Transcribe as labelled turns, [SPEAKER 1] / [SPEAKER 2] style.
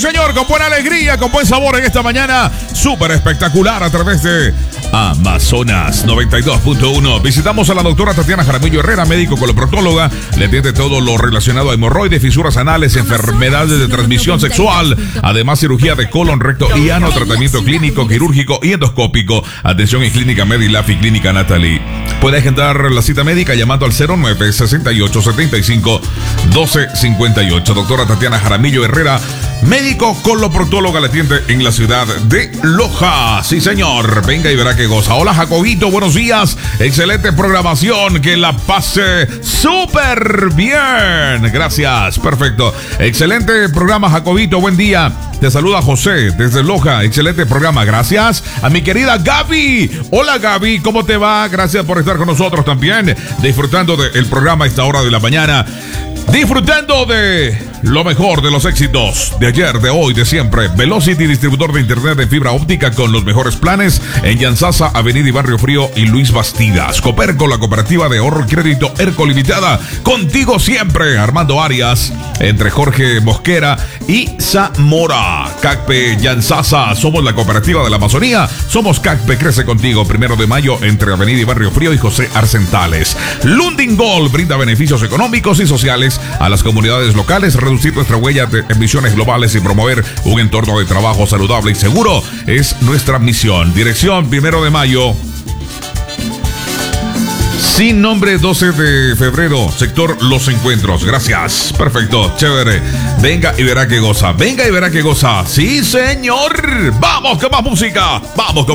[SPEAKER 1] Señor, con buena alegría, con buen sabor en esta mañana súper espectacular a través de Amazonas 92.1. Visitamos a la doctora Tatiana Jaramillo Herrera, médico coloproctóloga. Le atiende todo lo relacionado a hemorroides, fisuras anales, enfermedades de transmisión sexual. Además, cirugía de colon, recto y ano, tratamiento clínico, quirúrgico y endoscópico. Atención en Clínica Medilaf y Clínica Natalie. Puede agendar la cita médica llamando al 09-6875-1258. Doctora Tatiana Jaramillo Herrera, médico coloproctóloga, le atiende en la ciudad de Loja. Sí, señor. Venga y verá que goza. Hola, Jacobito. Buenos días. Excelente programación. Que la pase súper bien. Gracias. Perfecto. Excelente programa, Jacobito. Buen día. Te saluda José desde Loja. Excelente programa. Gracias a mi querida Gaby. Hola, Gaby. ¿Cómo te va? Gracias por estar con nosotros también. Disfrutando del programa a esta hora de la mañana. Disfrutando de lo mejor de los éxitos de ayer, de hoy, de siempre. Velocity, distribuidor de internet de fibra óptica con los mejores planes en Yanzasa, Avenida y Barrio Frío y Luis Bastidas. Coperco, la cooperativa de ahorro y crédito ERCO Limitada. Contigo siempre, Armando Arias, entre Jorge Mosquera y Zamora. CACPE Yanzasa, somos la cooperativa de la Amazonía. Somos CACPE, crece contigo. 1 de mayo entre Avenida y Barrio Frío y José Arcentales. Lundin Gold brinda beneficios económicos y sociales a las comunidades locales, reducir nuestra huella de emisiones globales y promover un entorno de trabajo saludable y seguro es nuestra misión. Dirección 1 de mayo. Sin nombre, 12 de febrero, sector Los Encuentros. Gracias. Perfecto, chévere. Venga y verá que goza. Venga y verá que goza. Sí, señor. Vamos con más música. Vamos con